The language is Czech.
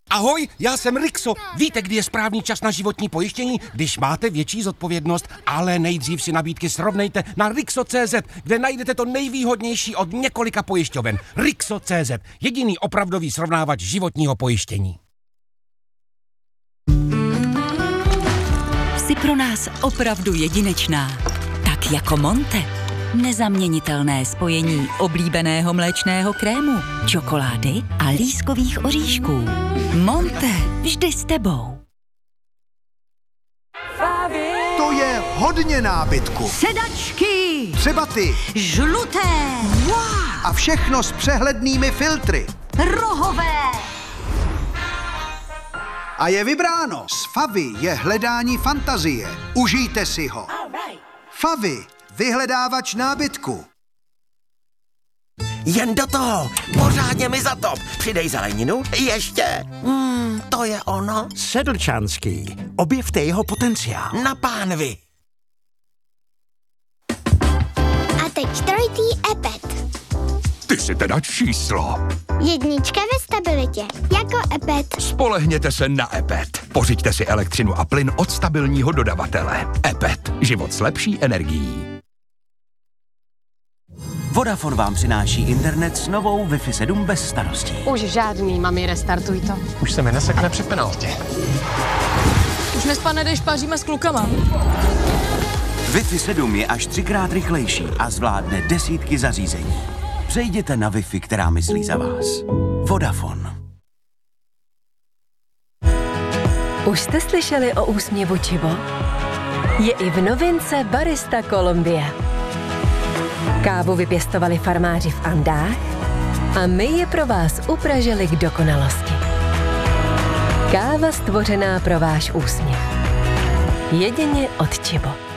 Ahoj, já jsem Rixo. Víte, kdy je správný čas na životní pojištění? Když máte větší zodpovědnost, ale nejdřív si nabídky srovnejte na Rixo.cz, kde najdete to nejvýhodnější od několika pojišťoven. Rixo.cz, jediný opravdový srovnávač životního pojištění. Jsi pro nás opravdu jedinečná. Tak jako Monte. Nezaměnitelné spojení oblíbeného mléčného krému, čokolády a lískových oříšků. Monte, vždy s tebou. To je hodně nábytku. Sedačky! Třeba ty. Žluté! Wow! A všechno s přehlednými filtry. Rohové! A je vybráno. S Favy je hledání fantazie. Užijte si ho. Favy, vyhledávač nábytku. Jen do toho, pořádně mi zatop. Přidej zeleninu, ještě. To je ono. Sedlčanský. Objevte jeho potenciál. Na pánvi. A teď trojitý epet. Ty si teda číslo. Jednička ve stabilitě, jako epet. Spolehněte se na EPET. Pořiďte si elektřinu a plyn od stabilního dodavatele. EPET. Život s lepší energií. Vodafone vám přináší internet s novou Wi-Fi 7 bez starostí. Už žádný, mami, restartuj to. Už se mi nesekne při penaltě. Už nespadne, když paříme s klukama. Wi-Fi 7 je až 3krát rychlejší a zvládne desítky zařízení. Přejděte na Wi-Fi, která myslí za vás. Vodafone. Už jste slyšeli o úsměvu Chibo? Je i v novince Barista Colombia. Kávu vypěstovali farmáři v Andách a my je pro vás upražili k dokonalosti. Káva stvořená pro váš úsměv. Jedině od Chibo.